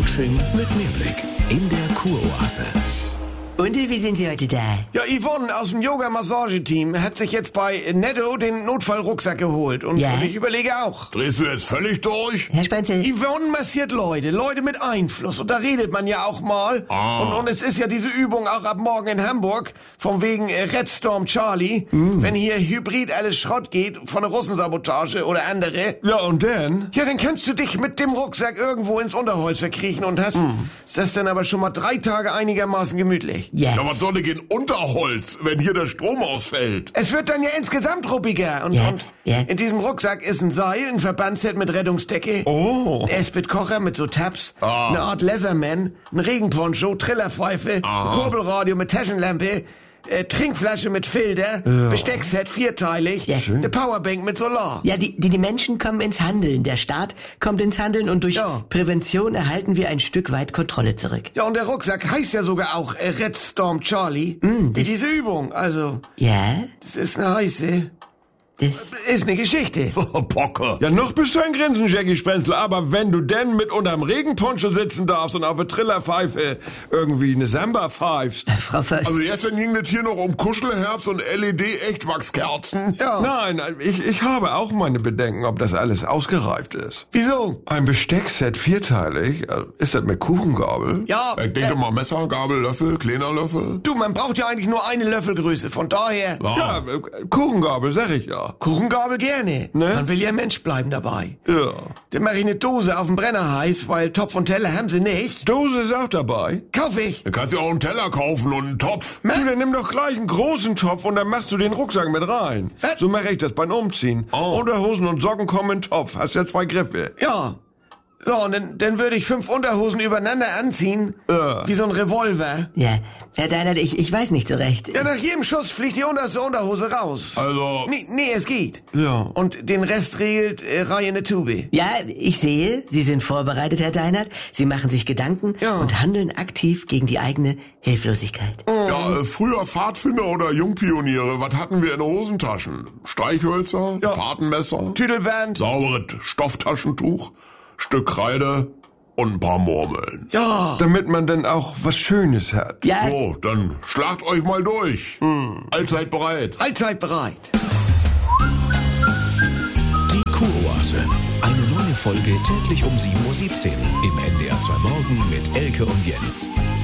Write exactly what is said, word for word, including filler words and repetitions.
Fasching mit Mehrblick in der Kuroase. Und wie sind Sie heute da? Ja, Yvonne aus dem Yoga-Massage-Team hat sich jetzt bei Netto den Notfallrucksack geholt. Und, Ja? und ich überlege auch. Drehst du jetzt völlig durch? Herr Spenzel, Yvonne massiert Leute, Leute mit Einfluss. Und da redet man ja auch mal. Ah. Und, und es ist ja diese Übung auch ab morgen in Hamburg. Von wegen äh, Red Storm Charlie. Wenn hier Hybrid alles Schrott geht, von der Russensabotage oder andere. Ja, und dann? Ja, dann kannst du dich mit dem Rucksack irgendwo ins Unterholz verkriechen und hast das dann aber schon mal drei Tage einigermaßen gemütlich. ja. Ja, was soll ich in Unterholz, wenn hier der Strom ausfällt? Es wird dann ja insgesamt ruppiger. Und, Ja, und ja. in diesem Rucksack ist ein Seil, ein Verbandsset mit Rettungsdecke, Oh. ein Esbit-Kocher mit so Tabs, Ah. eine Art Leatherman, ein Regenponcho, Trillerpfeife, ein Kurbelradio mit Taschenlampe, äh, Trinkflasche mit Filter, Besteckset vierteilig, Ja. eine Powerbank mit Solar. Ja, die, die, die Menschen kommen ins Handeln. Der Staat kommt ins Handeln und durch Ja. Prävention erhalten wir ein Stück weit Kontrolle zurück. Ja, und der Rucksack heißt ja sogar auch äh, Red Storm Charlie. Mm, Wie das- diese Übung. Also, Ja, das ist eine heiße, das... ist eine Geschichte. Bocke. Ja, noch bist du ein Grinsen, Jackie Sprenzel, aber wenn du denn mit unterm Regenponcho sitzen darfst und auf der Trillerpfeife irgendwie eine Samba pfeifst. Frau Voss, Also gestern ging das hier noch um Kuschelherbst und L E D-Echtwachskerzen. Ja. Nein, ich, ich habe auch meine Bedenken, ob das alles ausgereift ist. Wieso? Ein Besteckset vierteilig, äh, ist das mit Kuchengabel? Ja, Ich denke äh, mal Messer, Gabel, Löffel, kleiner Löffel. du, man braucht ja eigentlich nur eine Löffelgröße. Von daher, Ja, äh, Kuchengabel, sag ich ja. Kuchengabel gerne. Ne? Man will ja Mensch bleiben dabei. Ja. Dann mache ich eine Dose auf den Brenner heiß, weil Topf und Teller haben sie nicht. Dose ist auch dabei. Kauf ich. Dann kannst du auch einen Teller kaufen und einen Topf. Du, dann nimm doch gleich einen großen Topf und dann machst du den Rucksack mit rein. Was? So mache ich das beim Umziehen. Oh. Unterhosen und Socken kommen in den Topf. Hast ja zwei Griffe. Ja. So, und dann, dann würde ich fünf Unterhosen übereinander anziehen. Ja. Wie so ein Revolver. ja, Herr Deinert, ich, ich weiß nicht so recht. Ja, nach jedem Schuss fliegt die unterste Unterhose raus. Also, Nee, nee, es geht. Ja. Und den Rest regelt äh, Reihe in der Tube. Ja, ich sehe, Sie sind vorbereitet, Herr Deinert. Sie machen sich Gedanken Ja. und handeln aktiv gegen die eigene Hilflosigkeit. ja, äh, früher Pfadfinder oder Jungpioniere, was hatten wir in den Hosentaschen? Streichhölzer, Ja. Fahrtenmesser, Tüdelband. sauberes Stofftaschentuch, Stück Kreide und ein paar Murmeln. Ja. Damit man dann auch was Schönes hat. Ja, So, dann schlagt euch mal durch. Allzeit bereit. Allzeit bereit. Die Kuroase. Eine neue Folge täglich um sieben Uhr siebzehn im N D R zwei Morgen mit Elke und Jens.